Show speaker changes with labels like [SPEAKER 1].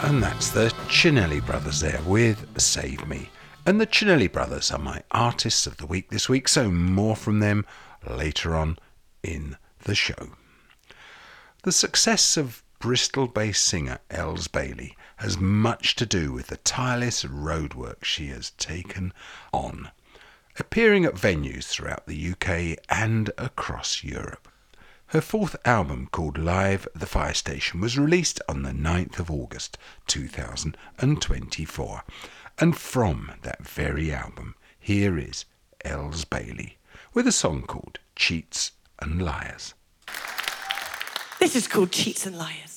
[SPEAKER 1] And that's the Chinelli Brothers there with Save Me. And the Chinelli Brothers are my artists of the week this week, so more from them later on in the show. The success of Bristol-based singer Els Bailey has much to do with the tireless roadwork she has taken on, appearing at venues throughout the UK and across Europe. Her fourth album, called Live at the Fire Station, was released on the 9th of August 2024. And from that very album, here is Els Bailey with a song called Cheats and Liars.
[SPEAKER 2] This is called Cheats and Liars.